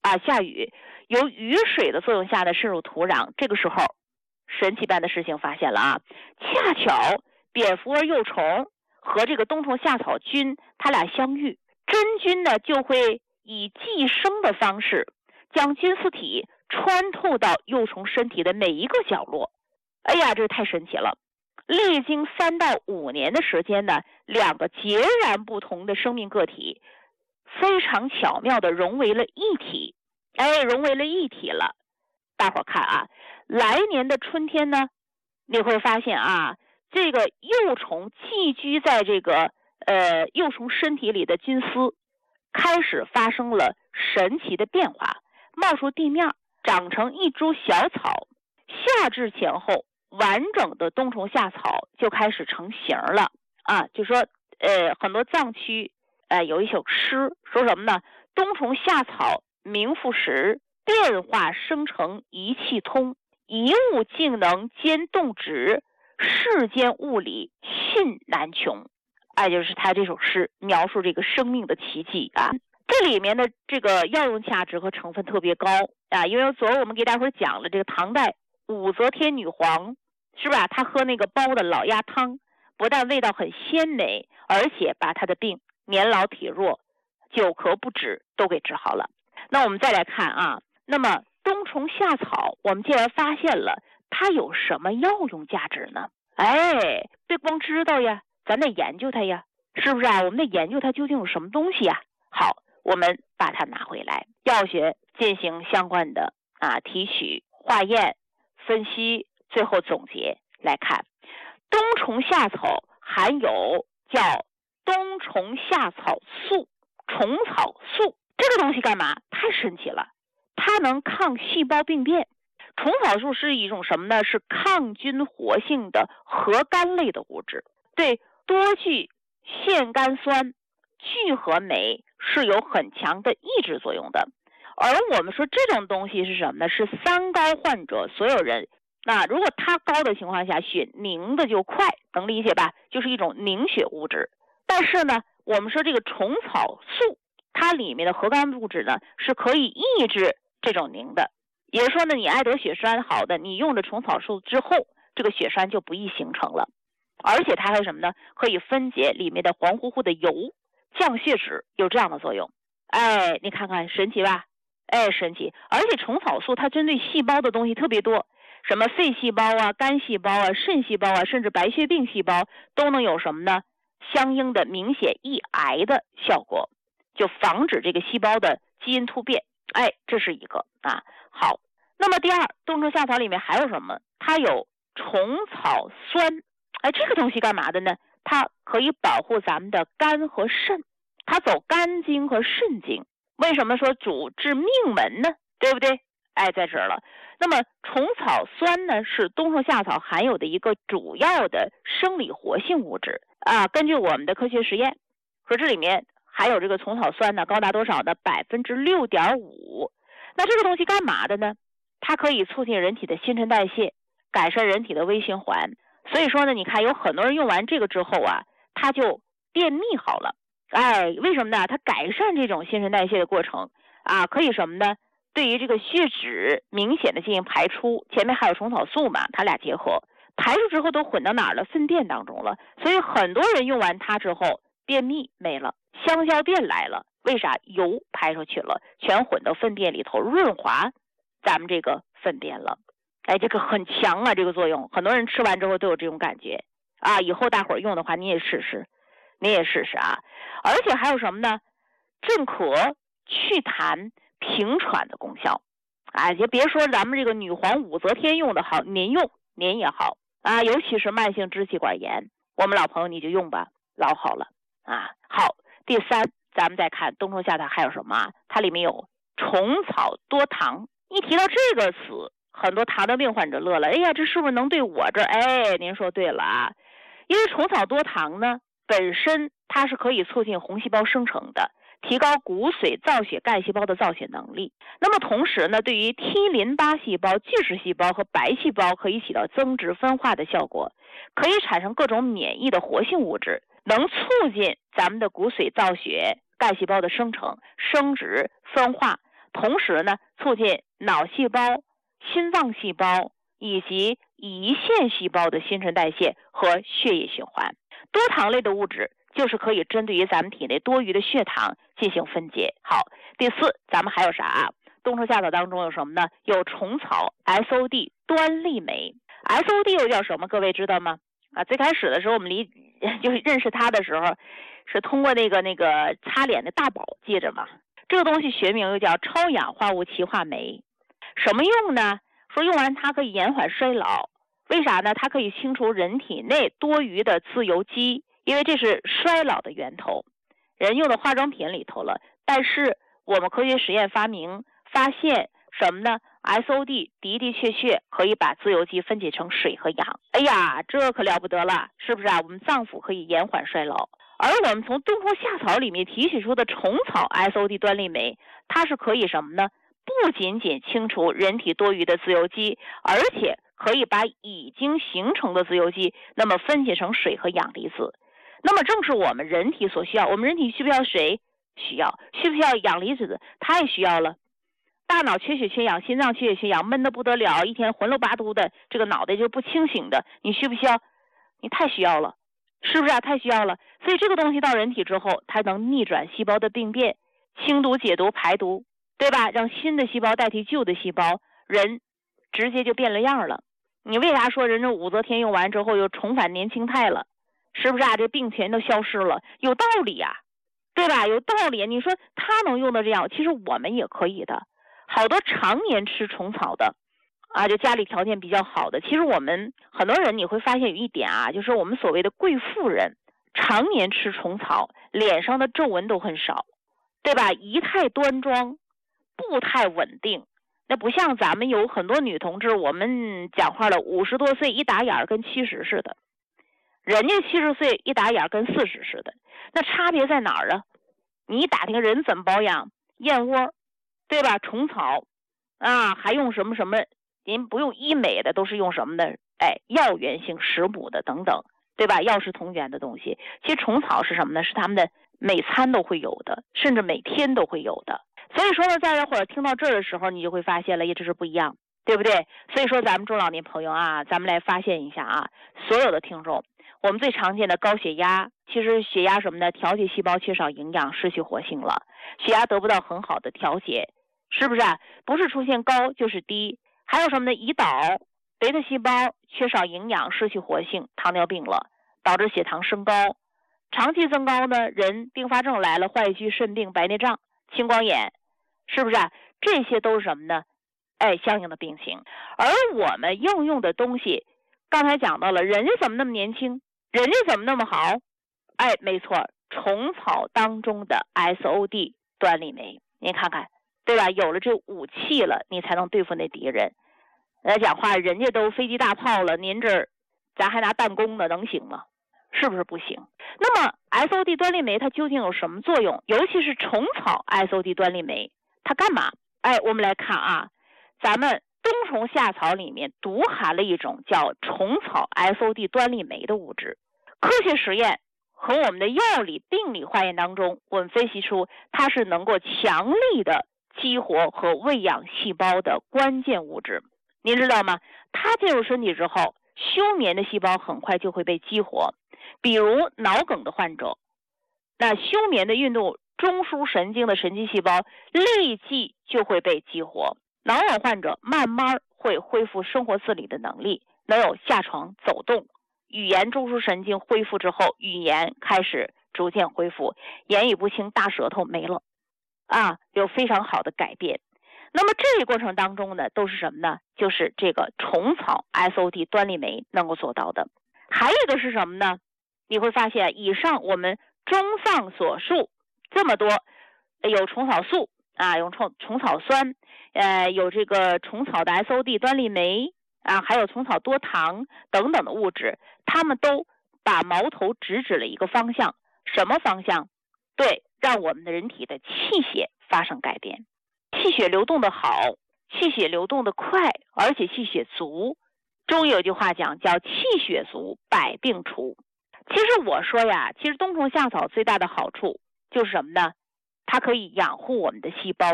下雨，由雨水的作用下的渗入土壤，这个时候神奇般的事情发现了啊，恰巧蝙蝠蛾幼虫和这个冬虫夏草菌它俩相遇，真菌呢就会以寄生的方式将菌丝体穿透到幼虫身体的每一个角落。哎呀，这太神奇了！历经3到5年的时间呢，两个截然不同的生命个体非常巧妙地融为了一体。融为了一体了。大伙看啊，来年的春天呢，你会发现啊，这个幼虫寄居在这个幼虫身体里的菌丝开始发生了神奇的变化，冒出地面，长成一株小草。夏至前后，完整的冬虫夏草就开始成型了啊。就说很多藏区有一首诗说什么呢？冬虫夏草名副实，变化生成一气通，一物竟能兼动植，世间物理信难穷。就是他这首诗描述这个生命的奇迹啊。这里面的这个药用价值和成分特别高啊，因为昨儿我们给大伙儿讲了这个唐代武则天女皇，是吧？她喝那个煲的老鸭汤，不但味道很鲜美，而且把她的病年老体弱、久咳不止都给治好了。那我们再来看啊，那么冬虫夏草，我们既然发现了它有什么药用价值呢？别光知道呀，咱得研究它呀，是不是啊？我们得研究它究竟有什么东西呀。好，我们把它拿回来，药学进行相关的提取、化验、分析，最后总结来看，冬虫夏草含有叫冬虫夏草素、虫草素。这个东西干嘛？太神奇了，它能抗细胞病变。虫草素是一种什么呢？是抗菌活性的核苷类的物质，对多聚腺苷酸聚合酶是有很强的抑制作用的。而我们说这种东西是什么呢？是三高患者所有人，那如果它高的情况下，血凝的就快，能理解吧？就是一种凝血物质。但是呢，我们说这个虫草素，它里面的核苷物质呢是可以抑制这种凝的，也就是说呢，你爱得血栓好的，你用了虫草素之后，这个血栓就不易形成了。而且它还有什么呢？可以分解里面的黄乎乎的油，降血脂，有这样的作用。你看看神奇吧？神奇。而且虫草素它针对细胞的东西特别多，什么肺细胞啊、肝细胞啊、肾细胞啊，甚至白血病细胞都能有什么呢？相应的明显抑癌的效果，就防止这个细胞的基因突变。这是一个啊。好，那么第二，冬虫夏草里面还有什么？它有虫草酸。这个东西干嘛的呢？它可以保护咱们的肝和肾，它走肝经和肾经。为什么说主治命门呢？对不对？在这儿了。那么虫草酸呢，是冬虫夏草含有的一个主要的生理活性物质啊。根据我们的科学实验，说这里面含有这个虫草酸呢，高达多少呢？6.5%。那这个东西干嘛的呢？它可以促进人体的新陈代谢，改善人体的微循环。所以说呢，你看有很多人用完这个之后啊，他就便秘好了。为什么呢？它改善这种新陈代谢的过程啊，可以什么呢？对于这个血脂明显的进行排出，前面还有虫草素嘛，它俩结合，排出之后都混到哪儿了？粪便当中了。所以很多人用完它之后，便秘没了，香蕉便来了。为啥？油排出去了，全混到粪便里头，润滑咱们这个粪便了。这个很强啊，这个作用，很多人吃完之后都有这种感觉啊。以后大伙儿用的话，你也试试啊。而且还有什么呢？镇咳、祛痰、平喘的功效。就别说咱们这个女皇武则天用的好，您用您也好啊。尤其是慢性支气管炎，我们老朋友你就用吧，老好了啊。好，第三，咱们再看冬虫夏草还有什么啊？它里面有虫草多糖。一提到这个词，很多糖尿病患者乐了，这是不是能对我这儿？您说对了啊。因为虫草多糖呢，本身它是可以促进红细胞生成的，提高骨髓造血干细胞的造血能力。那么同时呢，对于 T 淋巴细胞、巨噬细胞和白细胞可以起到增殖分化的效果，可以产生各种免疫的活性物质，能促进咱们的骨髓造血干细胞的生成、生殖、分化。 同时呢，促进脑细胞、心脏细胞以及胰腺细胞的新陈代谢和血液循环。多糖类的物质就是可以针对于咱们体内多余的血糖进行分解。好，第四，咱们还有啥啊？冬虫夏草当中有什么呢？有虫草 SOD 端粒酶。SOD 又叫什么？各位知道吗？最开始的时候我们就是认识它的时候，是通过那个擦脸的大宝，记着吗？这个东西学名又叫超氧化物歧化酶。什么用呢？说用完它可以延缓衰老。为啥呢？它可以清除人体内多余的自由基，因为这是衰老的源头，人用的化妆品里头了。但是我们科学实验发现什么呢？ SOD 的确可以把自由基分解成水和氧。哎呀，这可了不得了，是不是啊？我们脏腑可以延缓衰老。而我们从冬虫夏草里面提取出的虫草 SOD 端粒酶，它是可以什么呢？不仅仅清除人体多余的自由基，而且可以把已经形成的自由基那么分解成水和氧离子。那么正是我们人体所需要。我们人体需不需要水？需要。需不需要氧离子？太需要了。大脑缺血缺氧，心脏缺血缺氧，闷得不得了，一天浑喽巴嘟的，这个脑袋就不清醒的，你需不需要？你太需要了，是不是啊？太需要了。所以这个东西到人体之后，它能逆转细胞的病变，清毒解毒排毒，对吧？让新的细胞代替旧的细胞，人直接就变了样了。你为啥说人这武则天用完之后又重返年轻态了？是不是啊？这病全都消失了，有道理啊，对吧？有道理。你说他能用到这样，其实我们也可以的。好多常年吃虫草的就家里条件比较好的，其实我们很多人你会发现有一点就是我们所谓的贵妇人常年吃虫草，脸上的皱纹都很少，对吧？仪态端庄，步态稳定。那不像咱们有很多女同志，我们讲话了50多岁一打眼跟70似的，人家70岁一打眼跟40似的，那差别在哪儿啊？你一打听人怎么保养，燕窝，对吧？虫草还用什么什么，您不用医美的，都是用什么的？药源性食补的等等，对吧？药食同源的东西。其实虫草是什么呢？是他们的每餐都会有的，甚至每天都会有的。所以说呢，在这会儿听到这儿的时候，你就会发现了，这是不一样，对不对？所以说咱们中老年朋友咱们来发现一下所有的听众，我们最常见的高血压，其实血压什么呢？调节细胞缺少营养，失去活性了，血压得不到很好的调节，是不是不是出现高就是低。还有什么呢？胰岛贝塔细胞缺少营养，失去活性，糖尿病了，导致血糖升高，长期增高呢，人并发症来了，坏疽、肾病、白内障、青光眼，是不是这些都是什么呢？相应的病情。而我们应用的东西，刚才讲到了，人家怎么那么年轻，人家怎么那么好？没错，虫草当中的 SOD 端粒酶，您看看，对吧？有了这武器了，你才能对付那敌人。讲话人家都飞机大炮了，您这儿咱还拿弹弓呢，能行吗？是不是不行？那么 SOD 端粒酶它究竟有什么作用？尤其是虫草 SOD 端粒酶，它干嘛？我们来看咱们冬虫夏草里面独含了一种叫虫草 SOD 端粒酶的物质。科学实验和我们的药理病理化验当中，我们分析出它是能够强力的激活和喂养细胞的关键物质。您知道吗？它进入身体之后，休眠的细胞很快就会被激活。比如脑梗的患者，那休眠的运动中枢神经的神经细胞立即就会被激活。脑梗患者慢慢会恢复生活自理的能力，能有下床走动，语言中枢神经恢复之后，语言开始逐渐恢复，言语不清，大舌头没了有非常好的改变。那么这个过程当中呢，都是什么呢？就是这个虫草 SOD 端粒酶能够做到的。还有一个是什么呢？你会发现以上我们综上所述这么多，有虫草素有虫草酸，有这个虫草的 SOD 端粒酶还有虫草多糖等等的物质，它们都把矛头直指了一个方向。什么方向？对，让我们的人体的气血发生改变，气血流动的好，气血流动的快，而且气血足。中医有句话讲叫气血足，百病除。其实我说其实冬虫夏草最大的好处就是什么呢？它可以养护我们的细胞